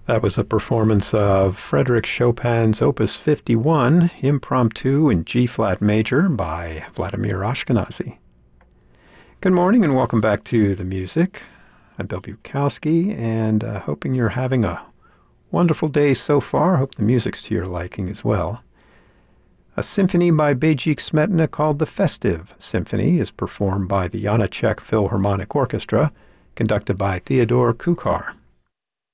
That was a performance of Frédéric Chopin's Opus 51, Impromptu in G-flat major by Vladimir Ashkenazy. Good morning and welcome back to The Music. I'm Bill Bukowski, and hoping you're having a wonderful day so far. Hope the music's to your liking as well. A symphony by Bejik Smetana called the Festive Symphony is performed by the Janáček Philharmonic Orchestra, conducted by Theodore Kuchar.